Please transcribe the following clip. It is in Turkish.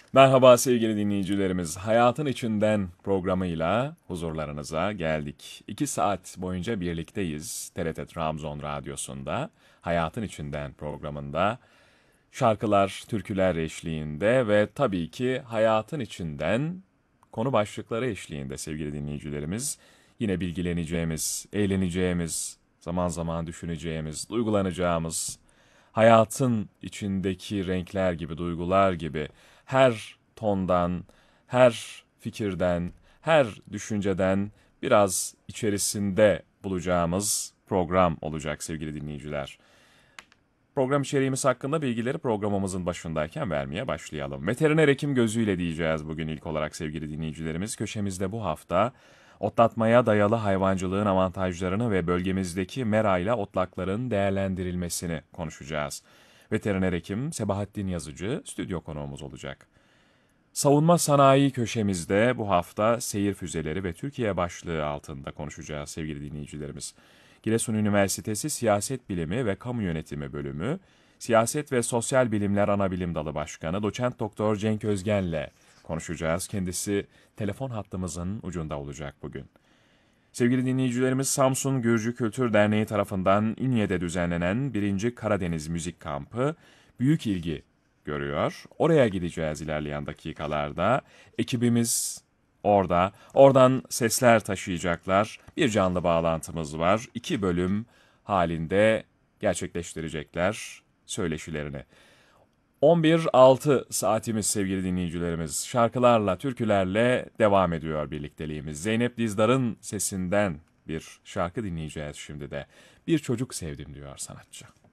Merhaba sevgili dinleyicilerimiz. Hayatın İçinden programıyla huzurlarınıza geldik. 2 saat boyunca birlikteyiz TRT Trabzon Radyosu'nda. Hayatın İçinden programında şarkılar, türküler eşliğinde ve tabii ki hayatın içinden konu başlıkları eşliğinde sevgili dinleyicilerimiz. Yine bilgileneceğimiz, eğleneceğimiz, zaman zaman düşüneceğimiz, duygulanacağımız, hayatın içindeki renkler gibi, duygular gibi her tondan, her fikirden, her düşünceden biraz içerisinde bulacağımız program olacak sevgili dinleyiciler. Program içeriğimiz hakkında bilgileri programımızın başındayken vermeye başlayalım. Veteriner hekim gözüyle diyeceğiz bugün ilk olarak sevgili dinleyicilerimiz. Köşemizde bu hafta otlatmaya dayalı hayvancılığın avantajlarını ve bölgemizdeki merayla otlakların değerlendirilmesini konuşacağız. Veteriner hekim Sebahattin Yazıcı stüdyo konuğumuz olacak. Savunma sanayi köşemizde bu hafta seyir füzeleri ve Türkiye başlığı altında konuşacağız sevgili dinleyicilerimiz. Giresun Üniversitesi Siyaset Bilimi ve Kamu Yönetimi Bölümü, Siyaset ve Sosyal Bilimler Anabilim Dalı Başkanı Doçent Doktor Cenk Özgen'le konuşacağız. Kendisi telefon hattımızın ucunda olacak bugün. Sevgili dinleyicilerimiz, Samsun Gürcü Kültür Derneği tarafından İnye'de düzenlenen 1. Karadeniz Müzik Kampı büyük ilgi görüyor. Oraya gideceğiz ilerleyen dakikalarda. Ekibimiz orada. Oradan sesler taşıyacaklar. Bir canlı bağlantımız var. 2 bölüm halinde gerçekleştirecekler söyleşilerini. 11.06 saatimiz sevgili dinleyicilerimiz. Şarkılarla, türkülerle devam ediyor birlikteliğimiz. Zeynep Dizdar'ın sesinden bir şarkı dinleyeceğiz şimdi de. Bir çocuk sevdim diyor sanatçı.